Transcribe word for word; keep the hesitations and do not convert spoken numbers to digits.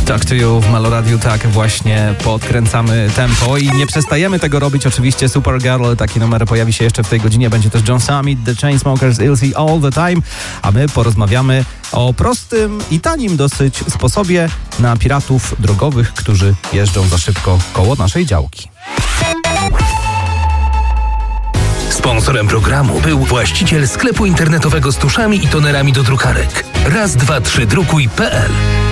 Talk to You w Meloradiu, tak właśnie podkręcamy tempo i nie przestajemy tego robić. Oczywiście Supergirl, taki numer pojawi się jeszcze w tej godzinie. Będzie też John Summit, The Chainsmokers, Ilzy All The Time, a my porozmawiamy o prostym i tanim dosyć sposobie na piratów drogowych, którzy jeżdżą za szybko koło naszej działki. Sponsorem programu był właściciel sklepu internetowego z tuszami i tonerami do drukarek. raz dwa trzy drukuj kropka pe el.